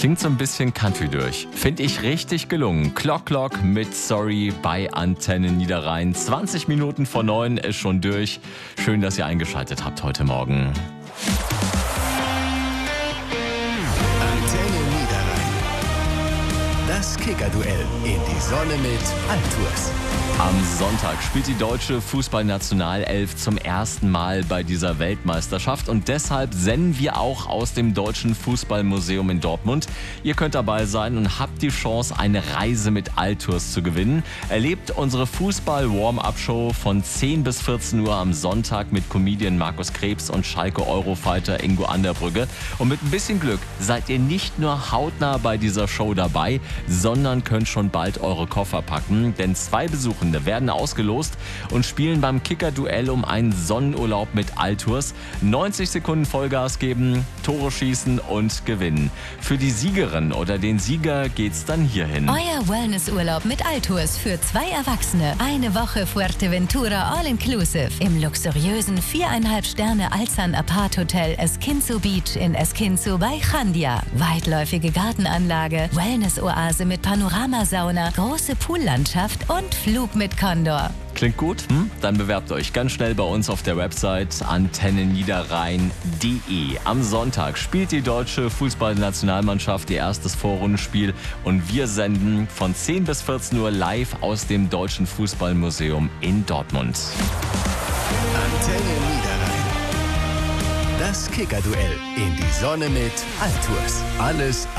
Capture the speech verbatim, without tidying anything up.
Klingt so ein bisschen Country durch. Finde ich richtig gelungen. Clock Clock mit Sorry bei Antenne Niederrhein. zwanzig Minuten vor neun ist schon durch. Schön, dass ihr eingeschaltet habt heute Morgen. Antenne Niederrhein. Das Kicker-Duell in die Sonne mit Altours. Am Sonntag spielt die deutsche Fußballnationalelf zum ersten Mal bei dieser Weltmeisterschaft und deshalb senden wir auch aus dem Deutschen Fußballmuseum in Dortmund. Ihr könnt dabei sein und habt die Chance, eine Reise mit Altours zu gewinnen. Erlebt unsere Fußball-Warm-Up-Show von zehn bis vierzehn Uhr am Sonntag mit Comedian Markus Krebs und Schalke-Eurofighter Ingo Anderbrügge. Und mit ein bisschen Glück seid ihr nicht nur hautnah bei dieser Show dabei, sondern könnt schon bald eure Koffer packen, denn zwei Besucher werden ausgelost und spielen beim Kicker-Duell um einen Sonnenurlaub mit Altours. neunzig Sekunden Vollgas geben, Tore schießen und gewinnen. Für die Siegerin oder den Sieger geht's dann hierhin. Euer Wellnessurlaub mit Altours für zwei Erwachsene. Eine Woche Fuerteventura All-Inclusive im luxuriösen viereinhalb Sterne Alzan Apart Hotel Esquinzo Beach in Esquinzo bei Chandia. Weitläufige Gartenanlage, Wellness-Oase mit Panoramasauna, große Poollandschaft und Flug mit Condor. Klingt gut? Hm? Dann bewerbt euch ganz schnell bei uns auf der Website antenne niederrhein punkt de. Am Sonntag spielt die deutsche Fußballnationalmannschaft ihr erstes Vorrundenspiel und wir senden von zehn bis vierzehn Uhr live aus dem Deutschen Fußballmuseum in Dortmund. Antenne Niederrhein. Das Kicker-Duell in die Sonne mit Altours. Alles